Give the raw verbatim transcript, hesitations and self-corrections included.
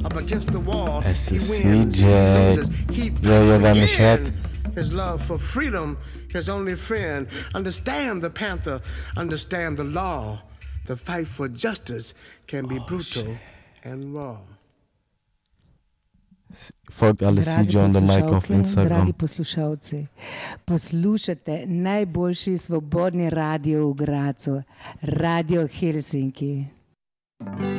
up against the wall. E si He wins, sviđe. he loses, he Jo, jo, fights vem shet. again. His love for freedom, his only friend. Understand the Panther, understand the law. The fight for justice can be brutal and raw. Folgt alle C J on the mic of Instagram. Dragi poslušalci, poslušate najboljši svobodni radio v Gracu, Radio Helsinki.